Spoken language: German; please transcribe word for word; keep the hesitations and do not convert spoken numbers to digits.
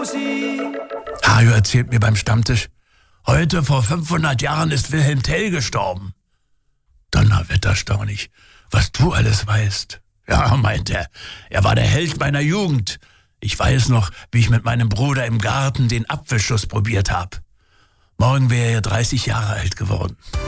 Hajo erzählt mir beim Stammtisch, heute vor fünfhundert Jahren ist Wilhelm Tell gestorben. Donnerwetter, staun ich, was du alles weißt. Ja, meint er, er war der Held meiner Jugend. Ich weiß noch, wie ich mit meinem Bruder im Garten den Apfelschuss probiert habe. Morgen wäre er dreißig Jahre alt geworden.